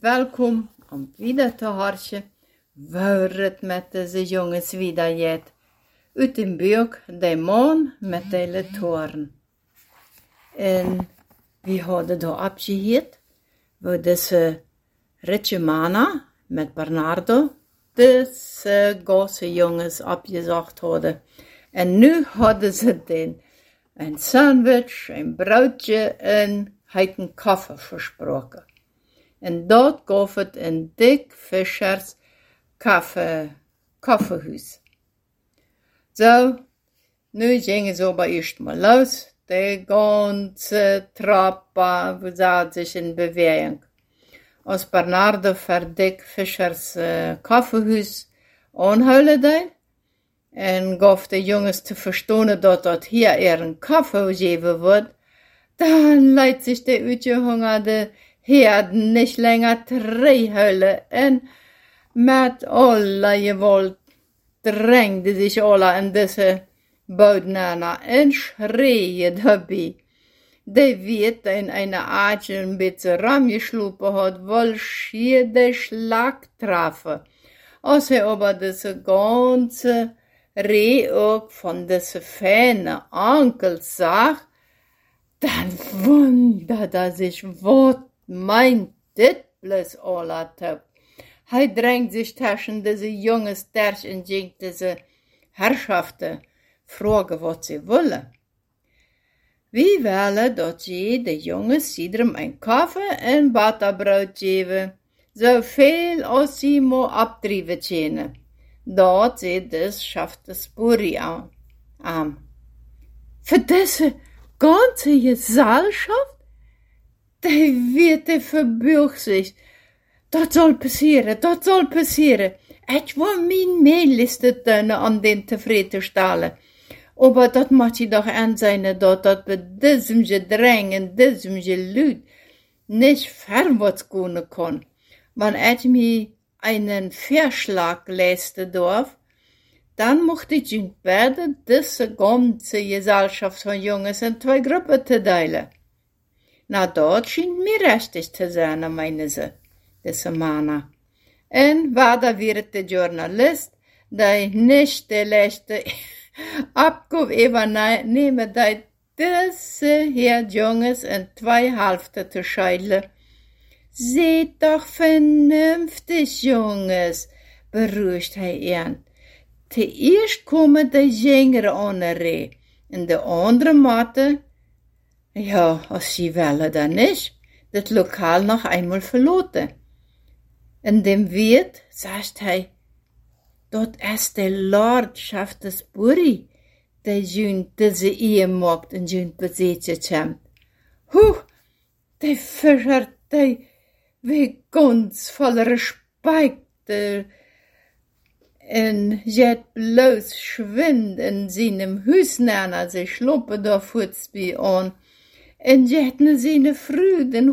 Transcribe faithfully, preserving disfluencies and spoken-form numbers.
welkom om wieder te horen waar het met deze jongens wieder gaat. Uit dem Buch De Maan met de toren. En wie hadden daar abgeheerd? Waar deze Ritje Mana met Bernardo deze große jongens abgezocht hadden. En nu hadden ze den een sandwich, een broodje en heiten koffie versproken. En dat gaf het een dik Fischers koffie, koffiehuis. Zo, nu gingen ze aber erst mal los. Die ganze Trappe war sich in Bewegung. Als Bernardo voor dik Fischers uh, koffiehuis aanhouden deed, en gaf de jongens te verstaan dat dat hier er een koffie geven wordt, dan leidt zich de uitgehongerde Herd nicht länger terughuilen en met alle geweld drängde zich alle in deze boudnana en schreeën daarbij. Die weet in eine Aatje een beetje ram geschlopen had, wel schier de Schlag treffen. Als hij aber deze ganze Reh ook van deze fijne Ankels zag, dan wundert er sich, wat meint dit bloß alle top. Hij drängt sich zwischen diese jongens durch en ging diese Herrschaften fragen, wat sie wollen. Wie willen dat je de jongens iedereen een koffie en butterbrot geven, zoveel als sie maar abdrijven kunnen. Dat ze dus schafft de sporie aan. aan. Voor deze ganze Gesellschaft, die wird die verbucht sich. Dat soll passieren, dat soll passieren. Ich will mijn Mehliste tun, an den tevreden stellen. Aber dat moet je doch aanzien dat dat bij diesem Gedräng en diesem Geluid nicht vorwärts gehen kann. Wenn ich mir einen Vorschlag leisten darf, dann möchte ich in beide diese ganze Gesellschaft von Jungs in zwei Gruppen zu teilen. Na, dat scheint mir richtig zu sein, meinen sie, diese Männer. En weiter wird der Journalist, der nicht der letzte Abkuf übernehmen, der diese hier Jungs in zwei Hälften zu scheiden. Seht doch vernünftig, Jungs, beruhigt er ihn. Zuerst kommen die Jüngere an der Reh, und die andere Mathe, ja, als sie wollen dann nicht, das Lokal noch einmal verlassen. In dem Wirt sagt er, dort ist der Lordschaft des Buri, der jün diese Ehe macht und jün besetzt kommt. Huh, der Fischer, der wie ganz voll Respekt, en jet bloß schwind in seinem Hüsnern, als er schluppe da futzbi an, en jet ne seine Früh, den